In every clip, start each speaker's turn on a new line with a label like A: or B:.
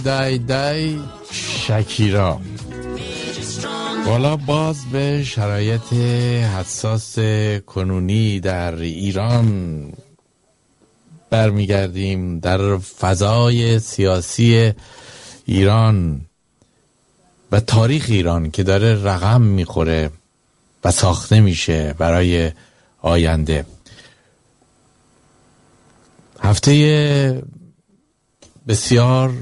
A: دای شکیرا. والا باز به شرایط حساس کنونی در ایران برمیگردیم. در فضای سیاسی ایران و تاریخ ایران که داره رقم میخوره و ساخته میشه برای آینده. هفته بسیار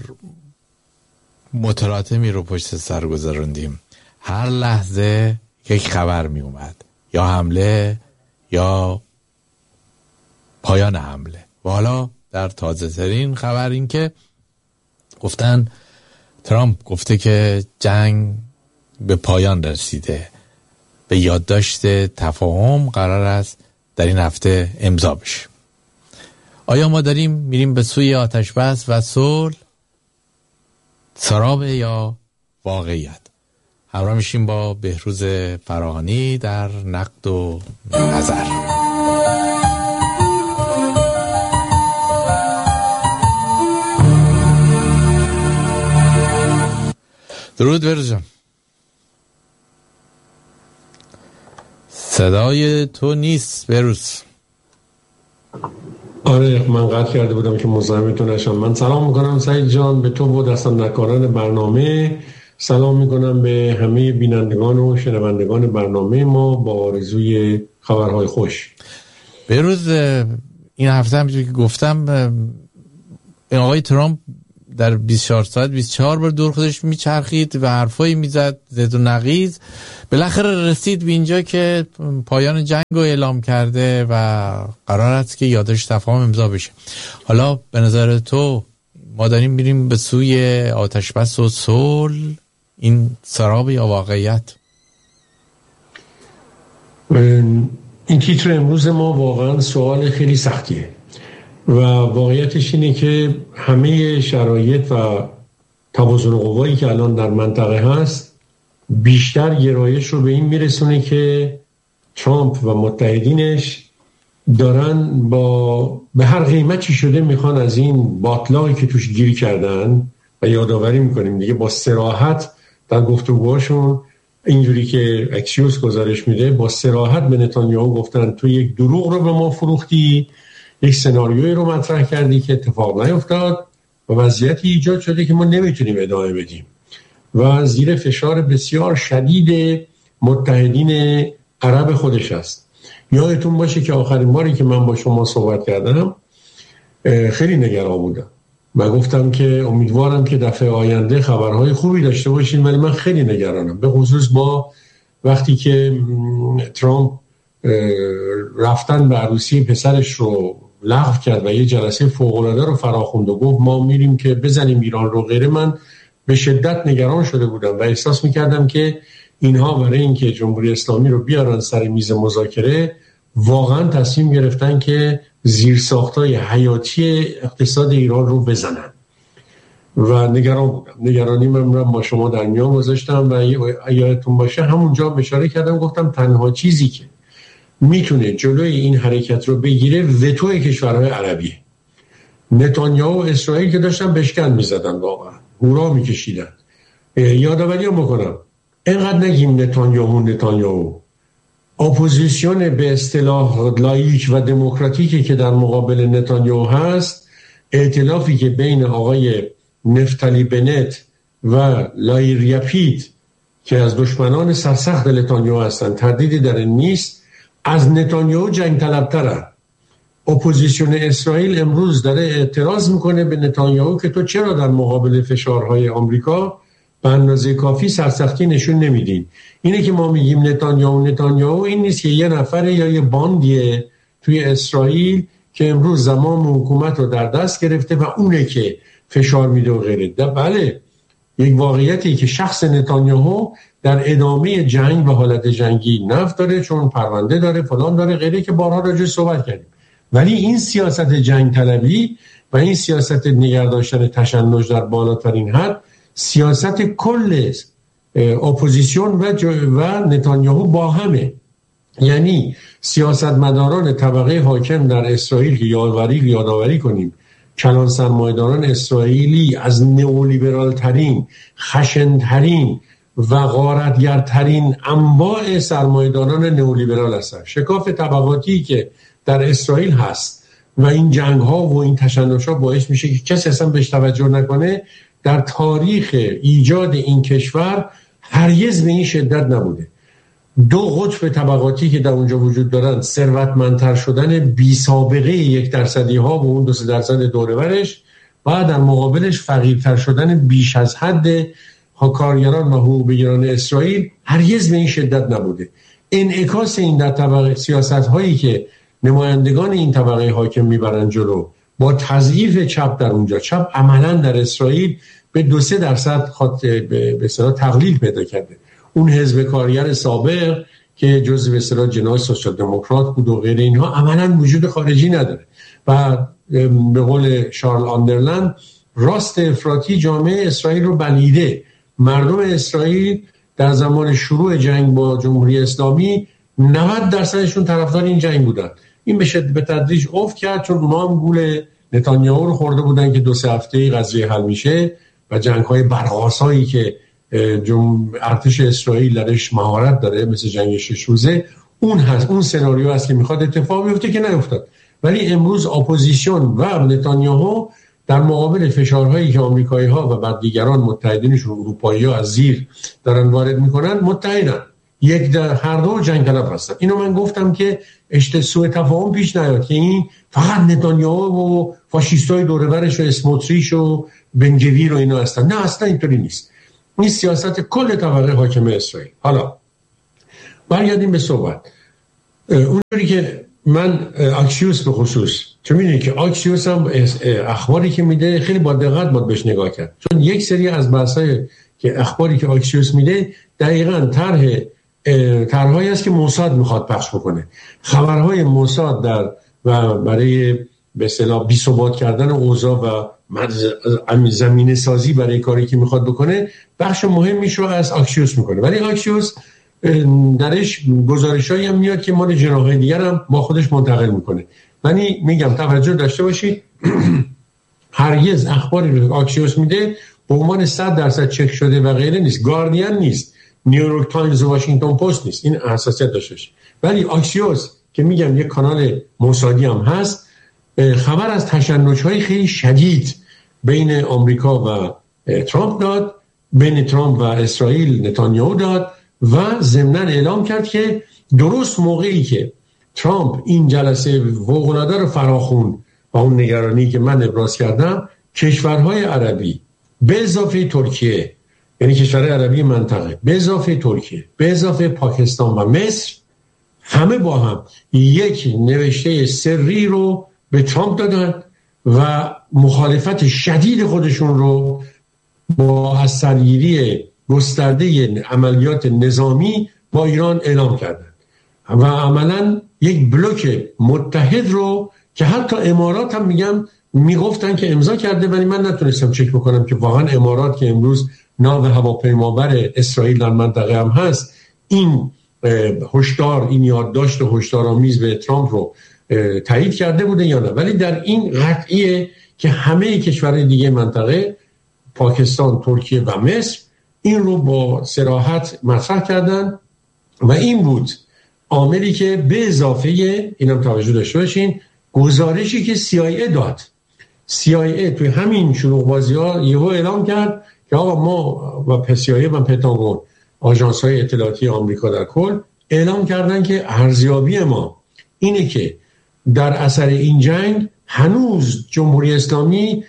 A: متلاطمی رو پشت سر گذروندیم. هر لحظه یک خبر می اومد، یا حمله یا پایان حمله. و حالا در تازه ترین خبر این که گفتن ترامپ گفته که جنگ به پایان رسیده، به یادداشت تفاهم قرار است در این هفته امضا بشه. آیا ما داریم میریم به سوی آتش بس و صلح، سراب یا واقعیت؟ همراه میشیم با بهروز فراهانی در نقد و نظر. درود بهروز جان. صدای تو نیست بهروز.
B: آره من قطع کرده بودم که مزاحمتون نشم. من سلام میکنم سعید جان به تو و دستاندرکاران برنامه. سلام میکنم به همه بینندگان و شنوندگان برنامه ما با آرزوی خبرهای خوش.
A: بهروز این هفته همونجوری که گفتم آقای ترامپ در 24 ساعت 24 بار دور خودش میچرخید و حرفایی میزد زد و نقیض. بالاخره رسید به اینجا که پایان جنگ رو اعلام کرده و قرار است که یادداشت تفاهم امضا بشه. حالا به نظر تو ما داریم میریم به سوی آتش بس و صلح، این سراب یا واقعیت؟
B: این تیتر امروز ما واقعا سوال خیلی سختیه و واقعیتش اینه که همه شرایط و توازن قوایی که الان در منطقه هست بیشتر گرایش رو به این میرسونه که ترامپ و متحدینش دارن به هر قیمتی شده میخوان از این باطلاقی که توش گیر کردن و یادآوری میکنیم دیگه با صراحت در گفتگوهاشون اینجوری که اکسیوس گزارش میده با صراحت به نتانیاهو گفتن تو یک دروغ رو به ما فروختی، یک سناریویی رو مطرح کردی که اتفاق نیفتاد و وضعیتی ایجاد شده که ما نمیتونیم ادامه بدیم و زیر فشار بسیار شدید متحدین عرب خودش است. یادتون باشه که آخرین باری که من با شما صحبت کردم خیلی نگران بودم و گفتم که امیدوارم که دفعه آینده خبرهای خوبی داشته باشیم، ولی من خیلی نگرانم، به خصوص با وقتی که ترامپ رفتن به عروسی پسرش رو لغو کرد و یه جلسه فوق‌العاده رو فراخوند و گفت ما میریم که بزنیم ایران رو غیره. من به شدت نگران شده بودم و احساس میکردم که اینها برای اینکه جمهوری اسلامی رو بیارن سر میز مذاکره واقعا تصمیم گرفتن که زیرساختای حیاتی اقتصاد ایران رو بزنن و نگران بودم. نگرانی من رو با شما در میان گذاشتم و یادتون باشه همونجا اشاره کردم، گفتم تنها چیزی که میتونه جلوی این حرکت رو بگیره وتوی کشورهای عربیه. نتانیاهو و اسرائیل که داشتن بشکن میزدن، واقعا هورا میکشیدن. یادآوری هم بکنم اینقدر نگیم نتانیاهو اپوزیسیون به اصطلاح لاییک و دموکراتیکی که در مقابل نتانیاهو هست، ائتلافی که بین آقای نفتالی بنت و لایر یپید که از دشمنان سرسخت نتانیاهو هستند تردیدی در این نیست، از نتانیاهو جنگ طلبترن. اپوزیسیون اسرائیل امروز داره اعتراض میکنه به نتانیاهو که تو چرا در مقابل فشارهای آمریکا به اندازه کافی سرسختی نشون نمیدین. اینه که ما میگیم نتانیاهو این نیست که یه نفره یا یه باندیه توی اسرائیل که امروز زمان حکومت رو در دست گرفته و اونه که فشار میده و غیره. بله یک واقعیتی که شخص نتانیاهو در ادامه جنگ و حالت جنگی نفت داره، چون پرونده داره، فلان داره، غیره که بارها راجعش صحبت کردیم. ولی این سیاست جنگ طلبی و این سیاست نگهداشتن تشنج در بالاترین حد سیاست کل اپوزیسیون و نتانیاهو با همه. یعنی سیاستمداران طبقه حاکم در اسرائیل که یادآوری کنیم کلان سرمایه‌داران اسرائیلی از نئولیبرال ترین، خشن ترین و غارتگرترین انواع سرمایه‌داران نئولیبرال هستند. شکاف طبقاتی که در اسرائیل هست و این جنگ ها و این تشنج ها باعث میشه که کسی اصلا بهش توجه نکنه. در تاریخ ایجاد این کشور هرگز به این شدت نبوده. دو قطب طبقاتی که در اونجا وجود دارن، ثروتمندتر شدن بی سابقه 1% ها و اون 2-3% دور برش، و در مقابلش فقیرتر شدن بیش از حد کارگران و حقوق بگیران اسرائیل هرگز به این شدت نبوده. انعکاس این در طبقه سیاست هایی که نمایندگان این طبقه حاکم میبرن جلو با تضعیف چپ در اونجا، چپ عملا در اسرائیل به 2-3% به اصطلاح تقلیل پیدا کرده. اون حزب کارگر سابق که جزء به اصطلاح جناح سوسیال دموکرات بود و غیر اینها عملا وجود خارجی نداره و به قول شارل آندرلند راست افراطی جامعه اسرائیل رو بلیده. مردم اسرائیل در زمان شروع جنگ با جمهوری اسلامی 90%شون طرفدار این جنگ بودن. این به تدریج افت کرد چون اونا هم گول نتانیاهو رو خورده بودن که 2-3 هفته قضیه حل میشه و جنگ‌های برق‌آسایی که ارتش اسرائیل درش مهارت داره مثل جنگ 6 روزه اون هست، اون سناریو هست که میخواد اتفاق بیفته که نیفتاد. ولی امروز اپوزیسیون و نتانیاهو در مقابل فشارهایی که آمریکایی‌ها و بعد دیگران متحدینشون اروپایی‌ها از زیر دارن وارد میکنن متحدن. هر دو جنگ طلب هستن. اینو من گفتم که سوء تفاهم پیش نیاد که این فقط نتانیاهو و فاشیستای دور و برش و اسموتریچ و بنگویر و اینا هستن. نه اصلا اینطوری نیست. این سیاست کل طبقه حاکم اسرائیل. حالا برگردیم به صحبت. اونجوری که من اکسیوس به خصوص، چون میدونی که اکسیوس هم اخباری که میده خیلی با دقت باید بهش نگاه کرد، چون یک سری از بحث‌های که اخباری که اکسیوس میده دقیقاً طرحهایی است که موساد میخواد پخش بکنه. خبرهای موساد در و برای به اصطلاح بی‌ثبات کردن اوضاع و زمینه سازی برای کاری که میخواد بکنه بخش مهمیش رو از اکسیوس میکنه. ولی اکسیوس درش گزارشایی هم میاد که مال جناح‌های دیگر هم با خودش منتقل میکنه. ولی میگم توجه داشته باشید هرگز اخباری رو اکسیوس میده به عنوان 100% چک شده و غیره نیست. گاردین نیست، نیویورک تایمز و واشنگتن پست نیست. این حساسیت داشته باشه. ولی اکسیوس که میگم یک کانال موسادی هم هست، خبر از تشنج‌های خیلی شدید بین آمریکا و ترامپ داد، بین ترامپ و اسرائیل نتانیاهو داد و ضمناً اعلام کرد که درست موقعی که ترامپ این جلسه فوق‌العاده رو فراخوند و اون نگرانی که من ابراز کردم، کشورهای عربی به اضافه ترکیه، یعنی کشورهای عربی منطقه به اضافه ترکیه، به اضافه پاکستان و مصر، همه با هم یک نوشته سری رو به ترامپ دادن و مخالفت شدید خودشون رو با از سرگیری گسترده عملیات نظامی با ایران اعلام کردن و عملا یک بلوک متحد رو که حتی امارات هم میگفتن که امضا کرده، ولی من نتونستم چک بکنم که واقعا امارات که امروز ناو هواپیمابر اسرائیل در منطقه هم هست این هشدار، این یادداشت هشدارآمیز به ترامپ رو تایید کرده بوده یا نه. ولی در این قطعیه که همه کشورهای دیگه منطقه پاکستان، ترکیه و مصر این رو با صراحت مطرح کردن و این بود عاملی که به اضافه اینم توجه داشته باشین گزارشی که CIA داد. CIA توی همین شروع بازی‌ها یهو اعلام کرد که آقا ما و CIA و پنتاگون آژانس‌های اطلاعاتی آمریکا در کل اعلام کردن که ارزیابی ما اینه که در اثر این جنگ هنوز جمهوری اسلامی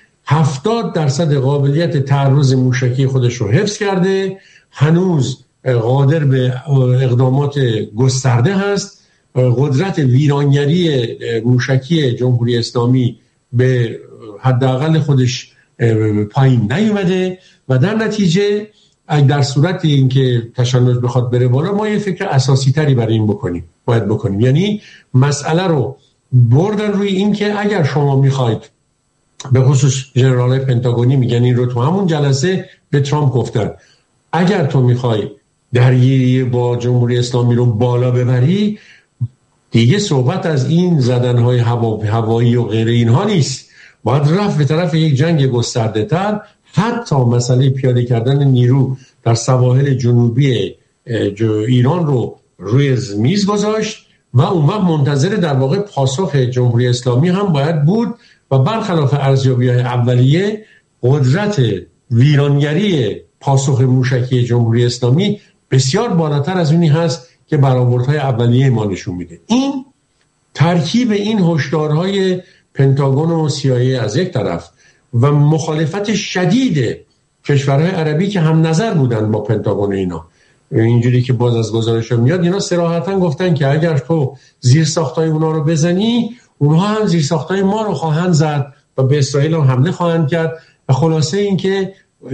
B: 70% قابلیت تعرض موشکی خودش رو حفظ کرده، هنوز قادر به اقدامات گسترده هست، قدرت ویرانگری موشکی جمهوری اسلامی به حداقل خودش پایین نیومده و در نتیجه اگر در صورت اینکه تشنج بخواد بره بالا ما یه فکر اساسی تری برای این باید بکنیم. یعنی مسئله رو بردن روی این که اگر شما میخواید، به خصوص ژنرال‌های پنتاگونی میگن این رو تو همون جلسه به ترامپ گفتن، اگر تو میخوای درگیری با جمهوری اسلامی رو بالا ببری دیگه صحبت از این زدنهای هوایی و غیره اینها نیست. باید رفت به طرف یک جنگ گسترده تر، حتی مسئله پیاده کردن نیرو در سواحل جنوبی ایران رو روی میز گذاشت و اون وقت منتظر در واقع پاسخ جمهوری اسلامی هم باید بود و برخلاف ارزیابی‌های اولیه قدرت ویرانگری پاسخ موشکی جمهوری اسلامی بسیار بالاتر از اونی هست که برآوردهای اولیه ما نشون میده. این ترکیب این هشدارهای پنتاگون و CIA از یک طرف و مخالفت شدید کشورهای عربی که هم نظر بودن با پنتاگون، اینا اینجوری که باز از گزارش میاد اینا صراحتاً گفتن که اگر تو زیرساختای اونا رو بزنی، اونها هم زیرساختای ما رو خواهند زد و به اسرائیل هم حمله خواهند کرد. و خلاصه این که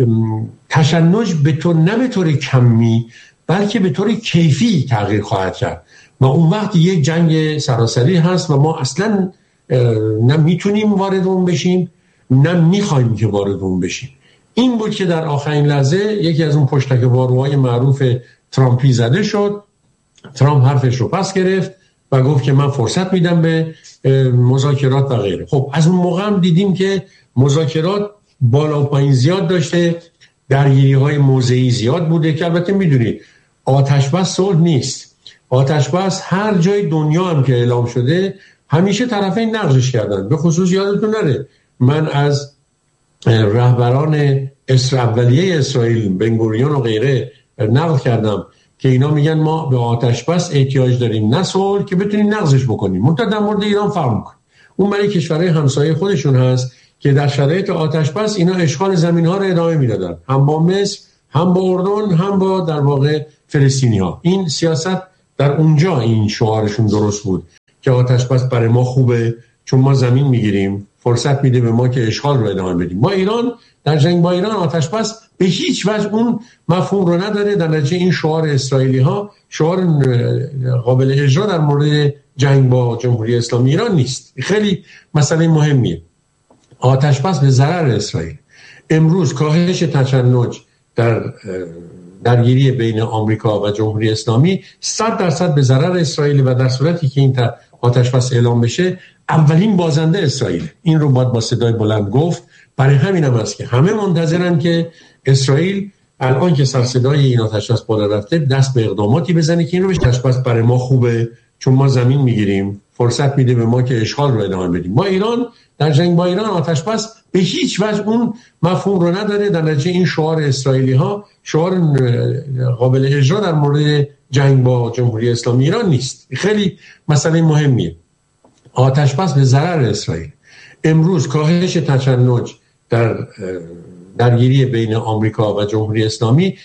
B: تشنج نه به طور کمی بلکه به طور کیفی تغییر خواهد کرد و اون وقت یک جنگ سراسری هست و ما اصلا نه میتونیم وارد اون بشیم نه میخوایم که وارد اون بشیم. این بود که در آخرین لحظه یکی از اون پشتک‌واروهای معروف ترامپی زده شد. ترامپ حرفش رو پس گرفت و گفت که من فرصت میدم به مذاکرات و غیره. خب از اون موقع هم دیدیم که مذاکرات بالا و پایین زیاد داشته، درگیری‌های موضعی زیاد بوده که البته میدونید آتش بس صلح نیست. آتش بس هر جای دنیا هم که اعلام شده همیشه طرفین نقضش کردن. به خصوص یادتون نره من از رهبران اولیه اسرائیل بنگوریون و غیره نقل کردم که اینا میگن ما به آتش بس احتیاج داریم، نه صلح که بتونیم نقضش بکنیم. منتها در مورد ایران فرق میکنه. اون برای کشورهای همسایه خودشون هست که در شرایط آتش بس اینا اشغال زمین‌ها رو ادامه میدادن، هم با مصر هم با اردن هم با در واقع فلسطینی‌ها. این سیاست در اونجا این شعارشون درست بود که آتش بس برای ما خوبه چون ما زمین میگیریم، فرصت میده به ما که اشغال رو ادامه بدیم. ما ایران در جنگ با ایران آتش بس به هیچ وجه اون مفهوم رو نداره. در نتیجه این شعار اسرائیلی ها شعار قابل اجرا در مورد جنگ با جمهوری اسلامی ایران نیست. خیلی مسئله مهمیه. آتش بس به ضرر اسرائیل. امروز کاهش تشنج در درگیری بین آمریکا و جمهوری اسلامی 100% به ضرر اسرائیل و در صورتی که این آتش بس اعلام بشه اولین بازنده اسرائیل. این رو باید با صدای بلند گفت. برای همین هم است که همه منتظرن که اسرائیل الان که سر صدای این آتش بس بالا رفته دست به اقداماتی بزنه که این رو آتش بس برای ما خوبه چون ما زمین میگیریم، فرصت میده به ما که اشغال رو ادامه بدیم. ما ایران در جنگ با ایران آتش بس به هیچ وجه اون مفهوم رو نداره. در نتیجه این شعار اسرائیلی ها شعار قابل اجرا در مورد جنگ با جمهوری اسلامی ایران نیست. خیلی مسئله مهمیه. آتش بس به ضرر اسرائیل. امروز کاهش تشنج در درگیری بین آمریکا و جمهوری اسلامی